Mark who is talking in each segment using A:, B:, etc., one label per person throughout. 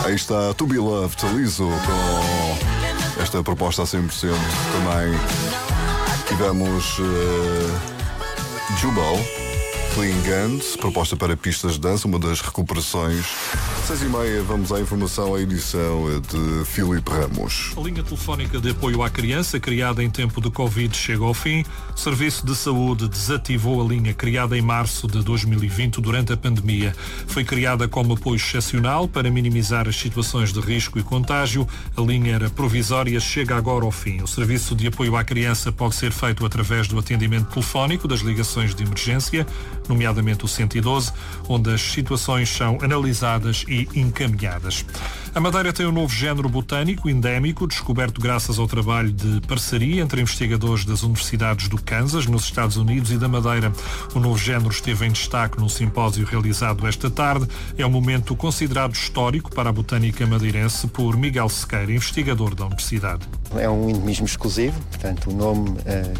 A: Aí está To Be Loved, Liso, com esta proposta a 100%. Também tivemos Jubal, Clean Guns, proposta para pistas de dança, uma das recuperações. 6h30, vamos à informação, à edição de Filipe Ramos.
B: A linha telefónica de apoio à criança, criada em tempo de Covid, chega ao fim. O Serviço de Saúde desativou a linha criada em março de 2020 durante a pandemia. Foi criada como apoio excepcional para minimizar as situações de risco e contágio. A linha era provisória, chega agora ao fim. O Serviço de apoio à criança pode ser feito através do atendimento telefónico das ligações de emergência, nomeadamente o 112, onde as situações são analisadas e encaminhadas. A Madeira tem um novo género botânico endémico, descoberto graças ao trabalho de parceria entre investigadores das universidades do Kansas, nos Estados Unidos, e da Madeira. O novo género esteve em destaque num simpósio realizado esta tarde. É um momento considerado histórico para a botânica madeirense por Miguel Sequeira, investigador da universidade.
C: É um endemismo exclusivo, portanto o nome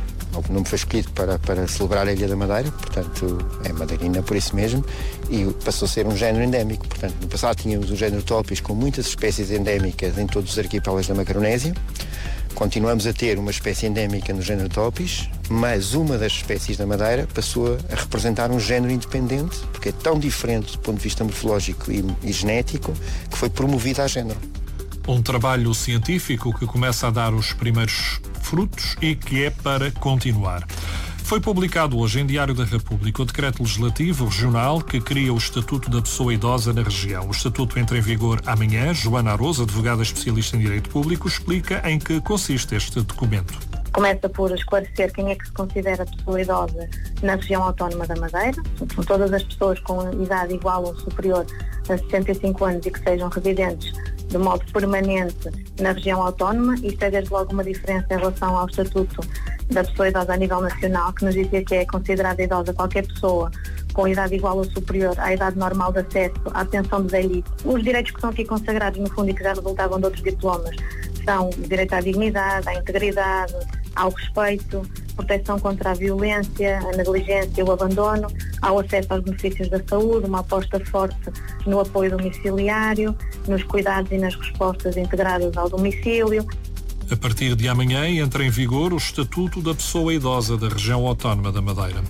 C: foi escolhido para celebrar a Ilha da Madeira, portanto é madeirina por isso mesmo, e passou a ser um género endémico. Portanto, no passado tínhamos o género Topis com muitas espécies endémicas em todos os arquipélagos da Macaronésia. Continuamos a ter uma espécie endémica no género Topis, mas uma das espécies da Madeira passou a representar um género independente, porque é tão diferente do ponto de vista morfológico e genético, que foi promovido a género.
B: Um trabalho científico que começa a dar os primeiros frutos e que é para continuar. Foi publicado hoje em Diário da República o Decreto Legislativo Regional que cria o Estatuto da Pessoa Idosa na região. O Estatuto entra em vigor amanhã. Joana Arosa, advogada especialista em Direito Público, explica em que consiste este documento.
D: Começa por esclarecer quem é que se considera pessoa idosa na região autónoma da Madeira. São todas as pessoas com idade igual ou superior a 65 anos e que sejam residentes de modo permanente na região autónoma. Isto é desde logo uma diferença em relação ao Estatuto da Pessoa Idosa a nível nacional, que nos dizia que é considerada idosa qualquer pessoa com idade igual ou superior à idade normal de acesso à pensão de velhice. Os direitos que são aqui consagrados, no fundo, e que já resultavam de outros diplomas, são o direito à dignidade, à integridade, ao respeito, proteção contra a violência, a negligência e o abandono, ao acesso aos benefícios da saúde, uma aposta forte no apoio domiciliário, nos cuidados e nas respostas integradas ao domicílio.
B: A partir de amanhã entra em vigor o Estatuto da Pessoa Idosa da região autónoma da Madeira.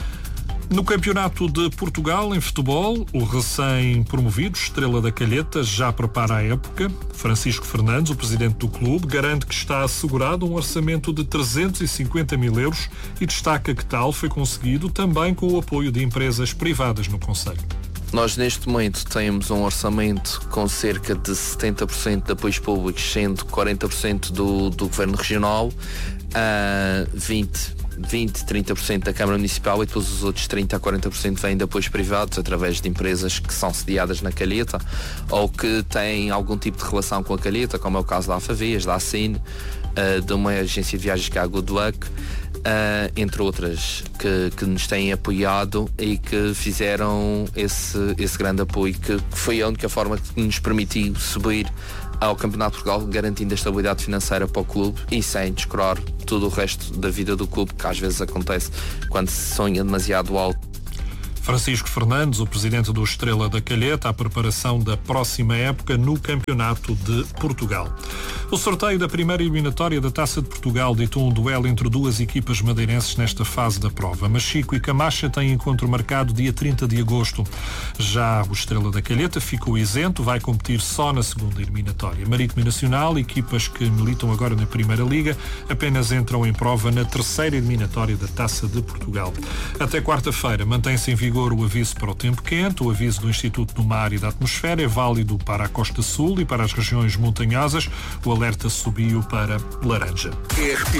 B: No Campeonato de Portugal, em futebol, o recém-promovido Estrela da Calheta já prepara a época. Francisco Fernandes, o presidente do clube, garante que está assegurado um orçamento de 350 mil euros e destaca que tal foi conseguido também com o apoio de empresas privadas no concelho.
E: Nós neste momento temos um orçamento com cerca de 70% de apoios públicos, sendo 40% do Governo Regional, 20-30% da Câmara Municipal e depois os outros 30% a 40% vêm de apoios privados através de empresas que são sediadas na Calheta ou que têm algum tipo de relação com a Calheta, como é o caso da AFAVES, da ACIN, de uma agência de viagens que é a Good Luck, entre outras que nos têm apoiado e que fizeram esse grande apoio, que foi a única forma que nos permitiu subir ao Campeonato de Portugal, garantindo a estabilidade financeira para o clube e sem descurar todo o resto da vida do clube, que às vezes acontece quando se sonha demasiado alto.
B: Francisco Fernandes, o presidente do Estrela da Calheta, a preparação da próxima época no Campeonato de Portugal. O sorteio da primeira eliminatória da Taça de Portugal ditou um duelo entre duas equipas madeirenses nesta fase da prova. Machico e Camacha têm encontro marcado dia 30 de agosto. Já o Estrela da Calheta ficou isento, vai competir só na segunda eliminatória. Marítimo e Nacional, equipas que militam agora na Primeira Liga, apenas entram em prova na terceira eliminatória da Taça de Portugal. Até quarta-feira mantém-se em vigor o aviso para o tempo quente. O aviso do Instituto do Mar e da Atmosfera é válido para a Costa Sul e para as regiões montanhosas. O alerta subiu para laranja.